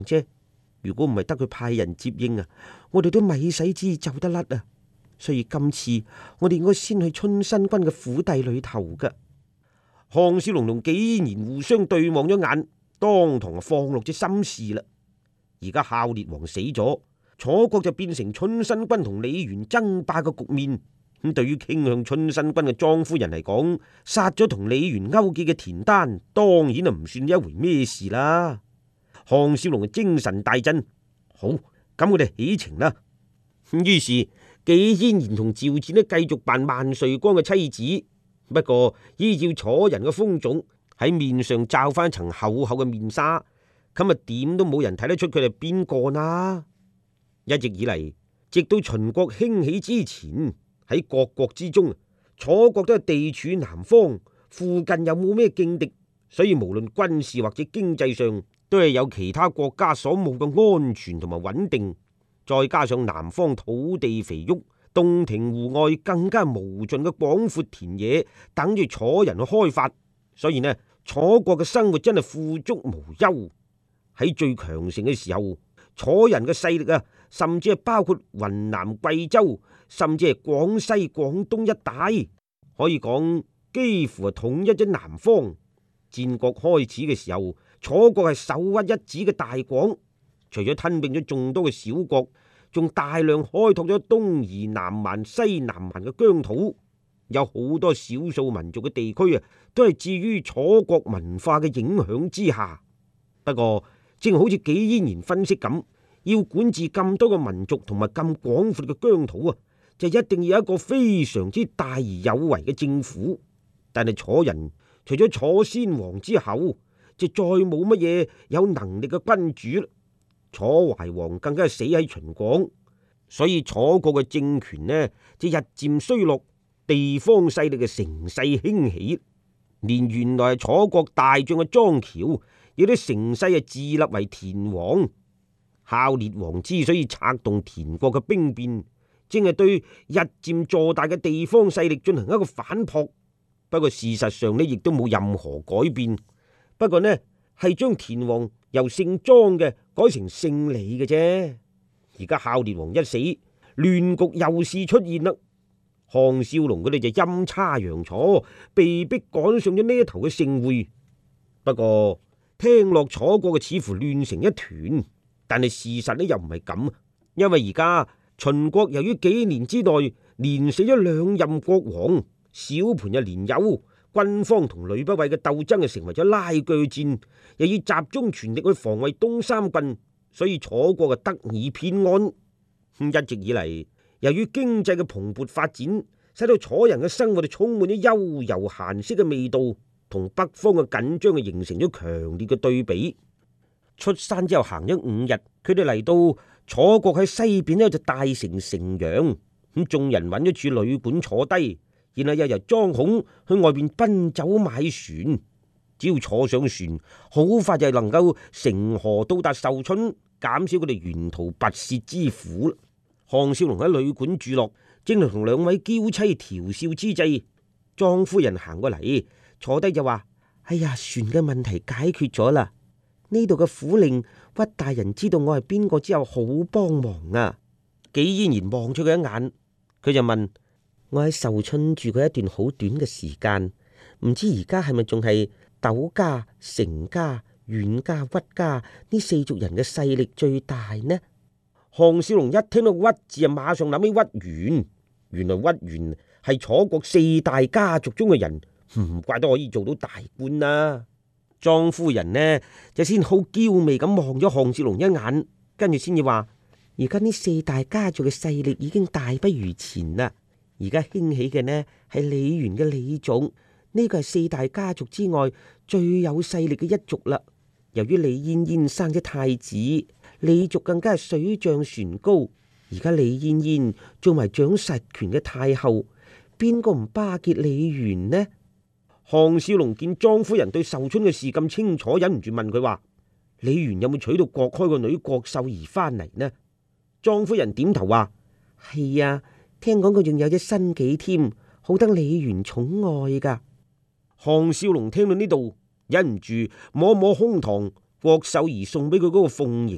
啫。如果唔係得佢派人接應啊，我哋都咪使知走得甩啊。所以今次我哋應該先去春申君嘅府邸裏頭噶。項少龍同紀嫣然互相對望咗眼，當堂放落咗心事啦。而家孝烈王死咗，楚國就變成春申君同李元爭霸嘅局面。咁對於傾向春申君嘅莊夫人嚟講，殺咗同李元勾結嘅田丹，當然啊唔算一回咩事啦。項少龍嘅精神大振，好，咁我哋起程啦。於是紀嫣然同趙戰呢繼續扮萬歲光嘅妻子，不過依照楚人嘅風俗，喺面上罩翻一層厚厚嘅面紗，咁啊點都冇人睇得出佢係邊個啦。一直以嚟，直到秦國興起之前，喺各國之中，楚國都係地處南方，附近又冇咩勁敵，所以無論軍事或者經濟上，都係有其他國家所冇嘅安全同埋穩定。再加上南方土地肥沃，洞庭湖外更加無盡嘅廣闊田野，等住楚人去開發。所以呢，楚國嘅生活真係富足無憂。喺最強盛嘅時候，楚人嘅勢力啊，甚至係包括雲南、貴州，甚至係廣西、廣東一帶，可以講幾乎係統一咗南方。戰國開始嘅時候，楚國係首屈一指嘅大廣，除咗吞併咗眾多嘅小國，仲大量開拓咗東夷、南蠻、西南蠻嘅疆土，有好多少數民族嘅地區啊，都係置於楚國文化嘅影響之下。不過，正好似紀嫣然分析咁，要管治咁多個民族同埋咁廣闊嘅疆土啊，就一定要有一個非常之大而有為嘅政府。但係楚人除咗楚先王之後，就再冇乜嘢有能力嘅君主啦。楚懷王更加係死喺秦廣，所以楚國嘅政權呢就日漸衰落，地方勢力嘅乘勢興起，連原來係楚國大將嘅莊喬，亦都乘勢自立為田王。孝烈王之所以策動田國嘅兵變，正係對日漸坐大嘅地方勢力進行一個反撲。不過事實上呢，亦都冇任何改變。不過呢，係將田王由姓莊嘅改成姓李嘅啫。而家孝烈王一死，亂局又是出現啦。項少龍佢哋就陰差陽錯，被逼趕上咗呢一頭嘅盛會。不過聽落楚國嘅似乎亂成一團，但係事實呢又唔係咁。因為而家秦國由於幾年之內連死咗2任國王，小盤又連有軍方同呂不韋嘅鬥爭，就成為咗拉鋸戰，又要集中全力去防衛東三郡，所以楚國就得以偏安。一直以嚟，由於經濟嘅蓬勃發展，使到楚人嘅生活就充滿咗悠游閒適嘅味道，同北方嘅緊張嘅形成咗強烈嘅對比。出山之後行咗5日，佢哋嚟到楚國喺西邊呢就大城城陽，咁眾人揾咗處旅館坐低，然後又由莊孔去外邊奔走買船。只要坐上船，好快就能夠乘河到達壽春，減少佢哋沿途跋涉之苦。項少龍喺旅館住落，正同2位嬌妻調笑之際，莊夫人行過嚟，坐低就話：哎呀，船嘅問題解決咗啦！呢度嘅府令屈大人知道我係邊個之後，好幫忙啊！紀嫣然望咗佢一眼，佢就問：我喺壽春住過一段好短嘅時間，唔知而家係咪仲係竇家、成家、阮家、屈家呢4族人嘅勢力最大呢？項少龍一聽到屈字啊，馬上諗起屈原。原來屈原係楚國4大家族中嘅人，唔怪得可以做到大官啦。莊夫人呢就先好嬌媚咁望咗項少龍一眼，跟住先至話：而家呢4大家族嘅勢力已經大不如前啦。而家興起嘅呢係李元嘅李族，呢個係4大家族之外最有勢力嘅一族啦。由於李嫣嫣生咗太子，李族更加係水漲船高。而家李嫣嫣做埋掌實權嘅太后，邊個唔巴結李元呢？項少龍見莊夫人對壽春嘅事咁清楚，忍唔住問佢話：李元有冇娶到郭開個女郭秀兒翻嚟呢？莊夫人點頭話：係啊，聽講佢仲有隻新婦添，好得李元寵愛噶。項少龍聽到呢度，忍唔住摸摸胸膛，郭秀兒送俾佢嗰個鳳形